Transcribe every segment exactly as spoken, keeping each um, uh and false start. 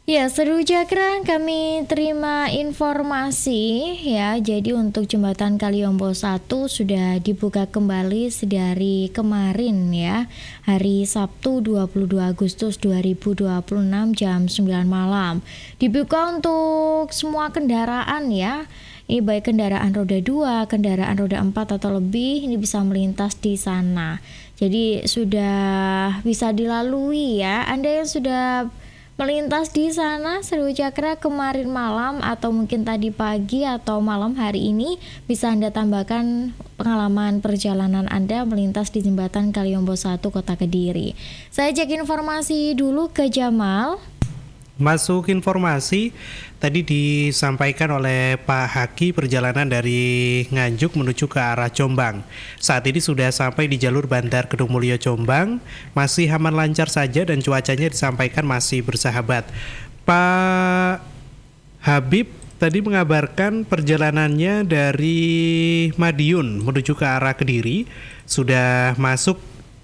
Ya, Seru Cakra, kami terima informasi ya. Jadi untuk jembatan Kaliombo satu sudah dibuka kembali sedari kemarin ya, hari Sabtu dua puluh dua Agustus dua ribu dua puluh enam jam sembilan malam. Dibuka untuk semua kendaraan ya. Ini baik kendaraan roda dua, kendaraan roda empat atau lebih, ini bisa melintas di sana. Jadi sudah bisa dilalui ya. Anda yang sudah melintas di sana Seru Cakra kemarin malam atau mungkin tadi pagi atau malam hari ini, bisa Anda tambahkan pengalaman perjalanan Anda melintas di jembatan Kaliombo satu Kota Kediri. Saya cek informasi dulu ke Jamal. Masuk informasi, tadi disampaikan oleh Pak Haki perjalanan dari Nganjuk menuju ke arah Jombang. Saat ini sudah sampai di jalur Bandar Kedung Mulyo Jombang, masih aman lancar saja dan cuacanya disampaikan masih bersahabat. Pak Habib tadi mengabarkan perjalanannya dari Madiun menuju ke arah Kediri, sudah masuk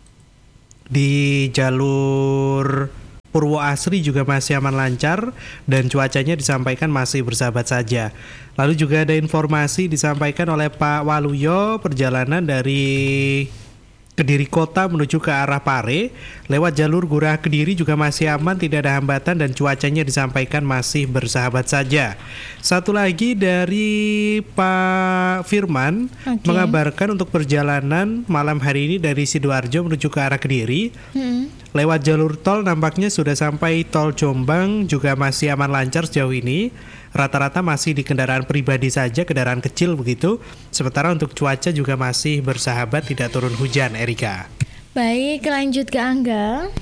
di jalur Purwo Asri juga masih aman lancar dan cuacanya disampaikan masih bersahabat saja. Lalu juga ada informasi disampaikan oleh Pak Waluyo perjalanan dari Kediri Kota menuju ke arah Pare lewat jalur Gurah Kediri juga masih aman, tidak ada hambatan dan cuacanya disampaikan masih bersahabat saja. Satu lagi dari Pak Firman okay. mengabarkan untuk perjalanan malam hari ini dari Sidoarjo menuju ke arah Kediri hmm. lewat jalur tol nampaknya sudah sampai tol Jombang juga masih aman lancar sejauh ini. Rata-rata masih di kendaraan pribadi saja, kendaraan kecil begitu. Sementara untuk cuaca juga masih bersahabat, tidak turun hujan, Erika. Baik, lanjut ke Angga.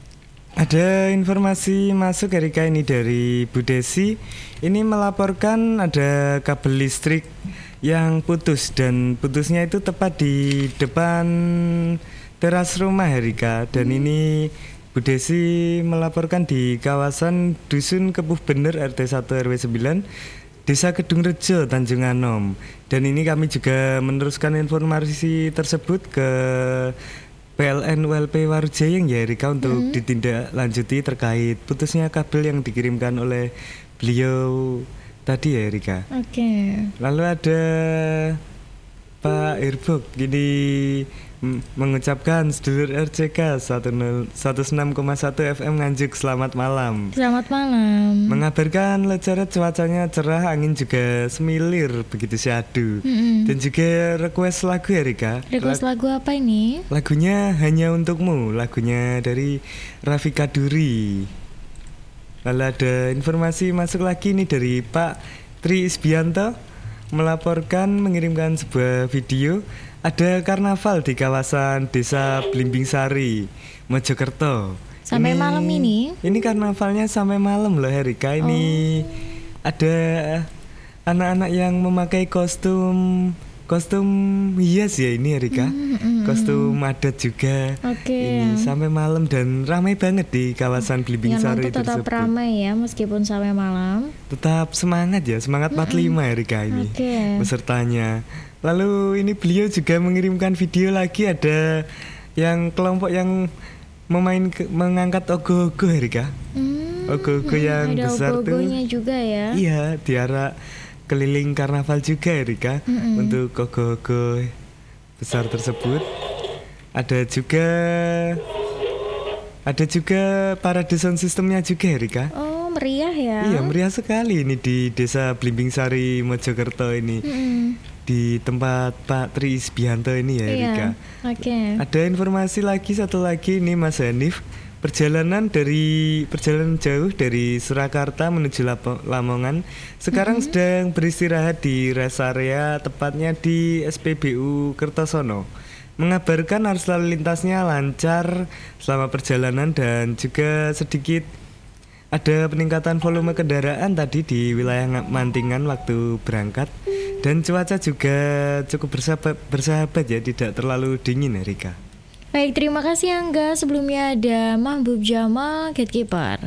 Ada informasi masuk Erika ini dari Bu Desi. Ini melaporkan ada kabel listrik yang putus dan putusnya itu tepat di depan teras rumah Erika. Dan hmm. ini Bu Desi melaporkan di kawasan Dusun Kepuh Bener R T satu R W sembilan Desa Kedung Rejo, Tanjung Anom. Dan ini kami juga meneruskan informasi tersebut ke P L N U L P Warujayeng ya Erika untuk hmm. ditindaklanjuti terkait putusnya kabel yang dikirimkan oleh beliau tadi ya Erika. Oke. Okay. Lalu ada Pak Irbuk gini mengucapkan sedulur R C K seratus enam koma satu F M Nganjuk selamat malam. Selamat malam. Mengabarkan Lecaret cuacanya cerah, angin juga semilir begitu syahdu. Mm-hmm. Dan juga request lagu Erika. Request lagu apa ini? Lagunya Hanya Untukmu, lagunya dari Rafika Duri. Lalu ada informasi masuk lagi nih dari Pak Tri Isbianto melaporkan mengirimkan sebuah video. Ada karnaval di kawasan Desa Blimbing Sari, Mojokerto. Sampai ini, malam ini? Ini karnavalnya sampai malam loh Erika. Ini oh. ada anak-anak yang memakai kostum kostum hias ya ini Erika. Mm, mm, Kostum adat juga. Okay. Ini sampai malam dan ramai banget di kawasan Blimbing Sari tersebut. Tetap ramai ya meskipun sampai malam. Tetap semangat ya, semangat mm, empat puluh lima Erika ini okay. pesertanya. Lalu ini beliau juga mengirimkan video lagi, ada yang kelompok yang memain ke, mengangkat ogoh-ogoh Erika. Hmm, ogoh-ogoh hmm, yang ada besar tuh. Ada ogoh-ogohnya juga ya. Iya, diarak keliling karnaval juga Erika. Hmm-hmm. Untuk ogoh-ogoh besar tersebut. Ada juga Ada juga parade sound systemnya juga Erika. Oh, meriah ya. Iya, meriah sekali ini di Desa Blimbing Sari Mojokerto ini. Hmm. Di tempat Pak Tri Isbianto ini ya Erika. Iya, okay. Ada informasi lagi satu lagi nih Mas Hanif. Perjalanan dari perjalanan jauh dari Surakarta menuju Lap- Lamongan sekarang mm-hmm. sedang beristirahat di rest area tepatnya di S P B U Kertosono. Mengabarkan arus lalu lintasnya lancar selama perjalanan dan juga sedikit ada peningkatan volume kendaraan tadi di wilayah Mantingan waktu berangkat. Dan cuaca juga cukup bersahabat, bersahabat ya, tidak terlalu dingin Erika. Baik, terima kasih Angga. Sebelumnya ada Mahbub Jamal, Gatekeeper.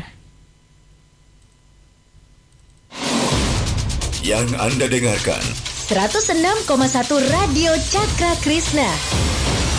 Yang Anda dengarkan seratus enam koma satu Radio Cakra Krishna.